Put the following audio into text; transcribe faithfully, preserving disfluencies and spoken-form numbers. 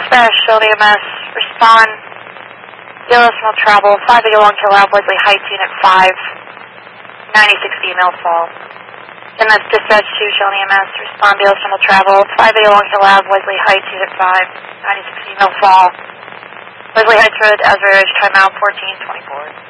Dispatch, Shield E M S, respond. Dealertional travel, five eighty Long Hill Ave, Wesley Heights, Unit five, ninety-six female fall. And that's Dispatch to Shield E M S, respond. Dealertional travel, five eighty Long Hill Ave, Wesley Heights, Unit five, ninety-six female fall. Wesley Heights Road, Asbury Ridge, timeout fourteen twenty-four.